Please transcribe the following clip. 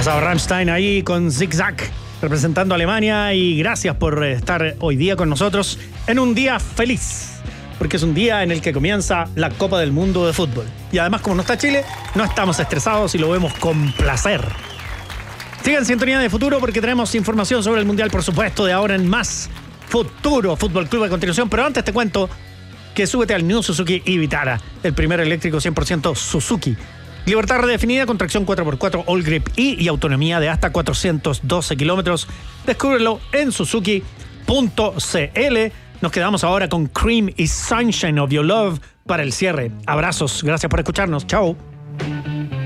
pasaba Rammstein ahí con Zig Zag, representando a Alemania, y gracias por estar hoy día con nosotros en un día feliz, porque es un día en el que comienza la Copa del Mundo de Fútbol. Y además, como no está Chile, no estamos estresados y lo vemos con placer. Sigan en sintonía de Futuro porque tenemos información sobre el Mundial, por supuesto, de ahora en más. Futuro Fútbol Club a continuación, pero antes te cuento que súbete al New Suzuki Vitara, el primer eléctrico 100% Suzuki. Libertad redefinida con tracción 4x4 All Grip y autonomía de hasta 412 kilómetros. Descúbrelo en Suzuki.cl. Nos quedamos ahora con Cream y Sunshine of Your Love para el cierre. Abrazos, gracias por escucharnos. Chao.